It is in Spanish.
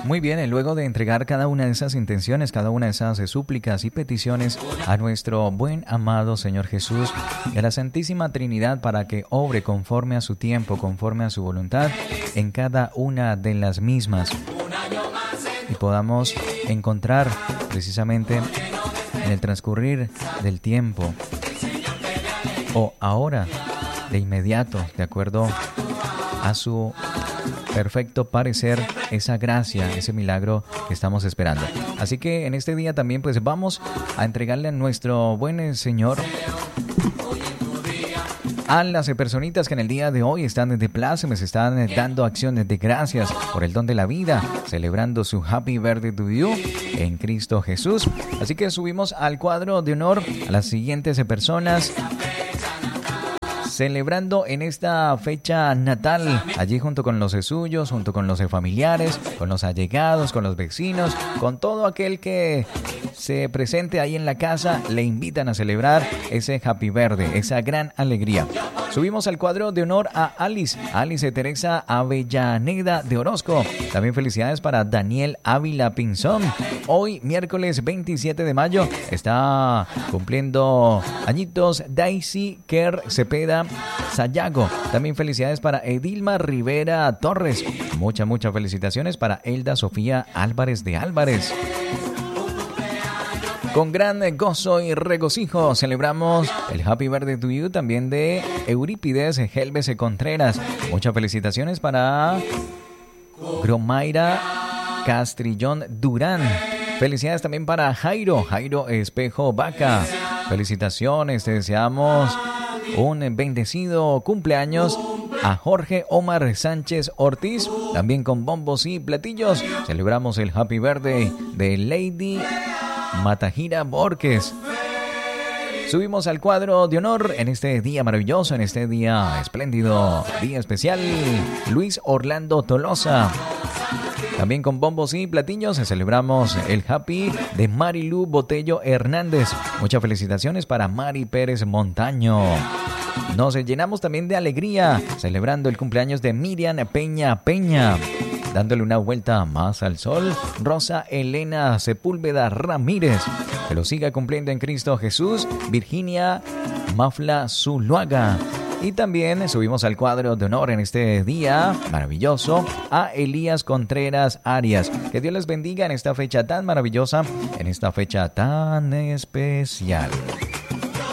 Muy bien, y luego de entregar cada una de esas intenciones, cada una de esas súplicas y peticiones a nuestro buen amado Señor Jesús y a la Santísima Trinidad para que obre conforme a su tiempo, conforme a su voluntad en cada una de las mismas y podamos encontrar precisamente en el transcurrir del tiempo o ahora, de inmediato, de acuerdo a su perfecto parecer, esa gracia, ese milagro que estamos esperando. Así que en este día también pues vamos a entregarle a nuestro buen Señor a las personitas que en el día de hoy están de plácemes, están dando acciones de gracias por el don de la vida, celebrando su Happy Birthday to You en Cristo Jesús. Así que subimos al cuadro de honor a las siguientes personas celebrando en esta fecha natal, allí junto con los suyos, junto con los familiares, con los allegados, con los vecinos, con todo aquel que se presente ahí en la casa, le invitan a celebrar ese Happy Birthday, esa gran alegría. Subimos al cuadro de honor a Alice Teresa Avellaneda de Orozco. También felicidades para Daniel Ávila Pinzón. Hoy, miércoles 27 de mayo, está cumpliendo añitos Daisy Kerr Cepeda Sayago. También felicidades para Edilma Rivera Torres. Muchas felicitaciones para Elda Sofía Álvarez de Álvarez. Con gran gozo y regocijo celebramos el Happy Birthday to You también de Eurípides Helves Contreras. Muchas felicitaciones para Gromaira Castrillón Durán. Felicidades también para Jairo Espejo Vaca. Felicitaciones, te deseamos un bendecido cumpleaños a Jorge Omar Sánchez Ortiz. También con bombos y platillos celebramos el Happy Birthday de Lady Matajira Borges. Subimos al cuadro de honor en este día maravilloso, en este día espléndido, día especial, Luis Orlando Tolosa. También con bombos y platillos celebramos el Happy de Marilu Botello Hernández. Muchas felicitaciones para Mari Pérez Montaño. Nos llenamos también de alegría celebrando el cumpleaños de Miriam Peña. Dándole una vuelta más al sol, Rosa Elena Sepúlveda Ramírez. Que lo siga cumpliendo en Cristo Jesús, Virginia Mafla Zuluaga. Y también subimos al cuadro de honor en este día maravilloso a Elías Contreras Arias. Que Dios les bendiga en esta fecha tan maravillosa, en esta fecha tan especial.